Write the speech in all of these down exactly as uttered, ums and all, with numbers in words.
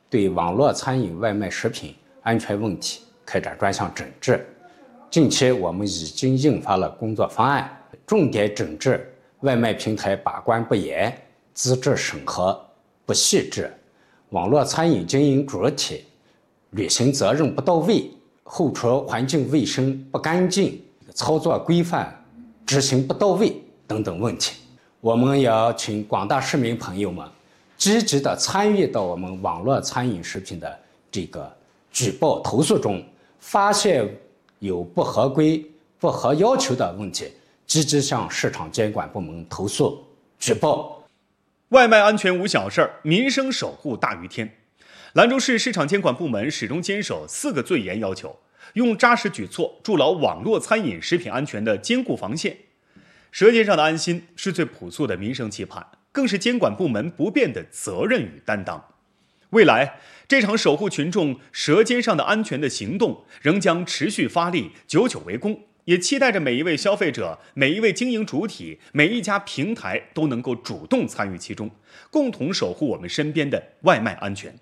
对网络餐饮外卖食品安全问题开展专项整治。近期我们已经印发了工作方案，重点整治外卖平台把关不严、资质审核不细致、网络餐饮经营主体履行责任不到位、后厨环境卫生不干净、操作规范执行不到位等等问题。我们要请广大市民朋友们积极地参与到我们网络餐饮食品的这个举报投诉中，发现有不合规、不合要求的问题，积极向市场监管部门投诉举报。 外卖安全无小事儿，民生守护大于天。兰州市市场监管部门始终坚守四个最严要求，用扎实举措筑牢网络餐饮食品安全的坚固防线。舌尖上的安心是最朴素的民生期盼，更是监管部门不变的责任与担当。未来，这场守护群众舌尖上的安全的行动仍将持续发力，久久为功。也期待着每一位消费者、每一位经营主体、每一家平台都能够主动参与其中，共同守护我们身边的外卖安全。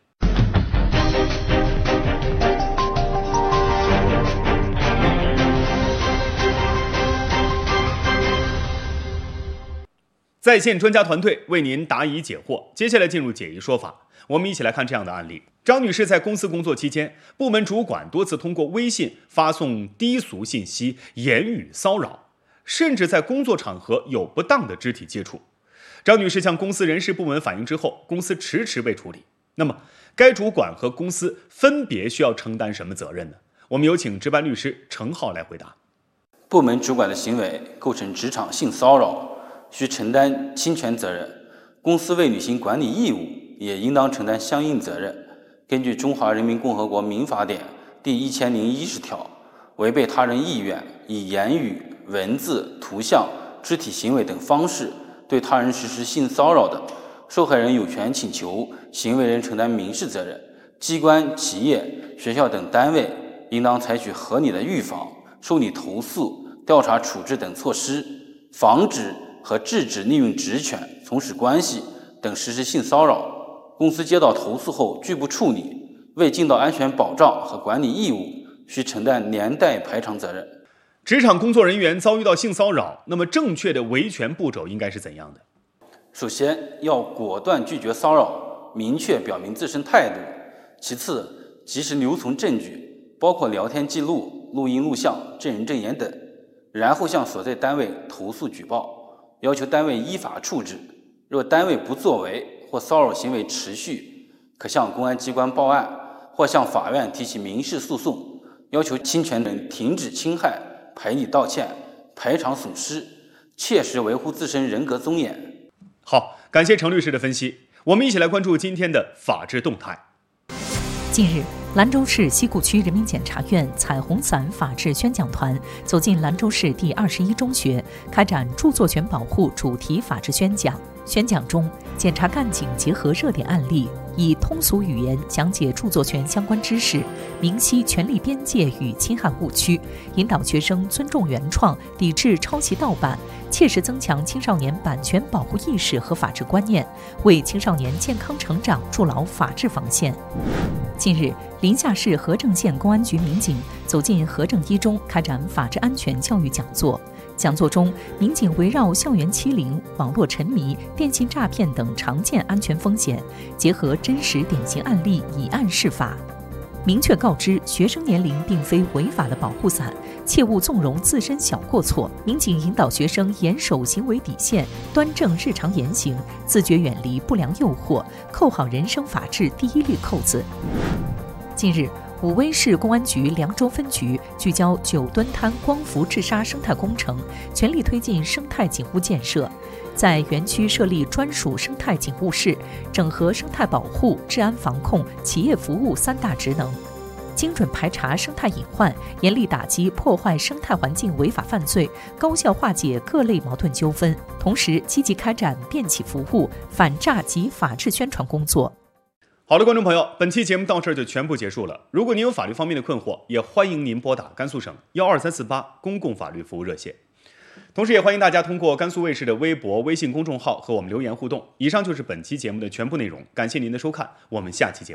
在线专家团队为您答疑解惑，接下来进入解疑说法。我们一起来看这样的案例：张女士在公司工作期间，部门主管多次通过微信发送低俗信息、言语骚扰，甚至在工作场合有不当的肢体接触。张女士向公司人事部门反映之后，公司迟迟未处理。那么，该主管和公司分别需要承担什么责任呢？我们有请值班律师程浩来回答。 部门主管的行为构成职场性骚扰，需承担侵权责任。公司未履行管理义务，也应当承担相应责任。根据《中华人民共和国民法典》第一千零一十条，违背他人意愿，以言语、文字、图像、肢体行为等方式对他人实施性骚扰的，受害人有权请求行为人承担民事责任。机关、企业、学校等单位应当采取合理的预防、受理投诉、调查处置等措施，防止和制止利用职权、从事关系等实施性骚扰。公司接到投诉后拒不处理，未尽到安全保障和管理义务，需承担连带赔偿责任。 职场工作人员遭遇到性骚扰，那么正确的维权步骤应该是怎样的？ 首先要果断拒绝骚扰，明确表明自身态度。其次，及时留存证据，包括聊天记录、录音录像、证人证言等，然后向所在单位投诉举报，要求单位依法处置。若单位不作为或骚扰行为持续，可向公安机关报案，或向法院提起民事诉讼，要求侵权人停止侵害、赔礼道歉、赔偿损失，切实维护自身人格尊严。 好，感谢程律师的分析。我们一起来关注今天的法治动态。 近日，兰州市西固区人民检察院彩虹伞法治宣讲团走进兰州市第二十一中学，开展著作权保护主题法治宣讲。宣讲中，检察干警结合热点案例，以通俗语言讲解著作权相关知识，明晰权利边界与侵害误区，引导学生尊重原创，抵制抄袭盗版，切实增强青少年版权保护意识和法治观念，为青少年健康成长筑牢法治防线。近日，临夏市和正县公安局民警走进和正一中，开展法治安全教育讲座。讲座中，民警围绕校园欺凌、网络沉迷、电信诈骗等常见安全风险，结合真实典型案例，以案释法，明确告知学生年龄并非违法的保护伞，切勿纵容自身小过错。民警引导学生严守行为底线，端正日常言行，自觉远离不良诱惑，扣好人生法治第一粒扣子。近日，武威市公安局凉州分局聚焦九墩滩光伏治沙生态工程，全力推进生态景物建设，在园区设立专属生态警务室，整合生态保护、治安防控、企业服务三大职能，精准排查生态隐患，严厉打击破坏生态环境违法犯罪，高效化解各类矛盾纠纷，同时积极开展便企服务、反诈及法治宣传工作。 好的，观众朋友，本期节目到这儿就全部结束了。如果您有法律方面的困惑，也欢迎您拨打甘肃省幺二三四八公共法律服务热线。同时也欢迎大家通过甘肃卫视的微博、微信公众号和我们留言互动。以上就是本期节目的全部内容，感谢您的收看，我们下期节目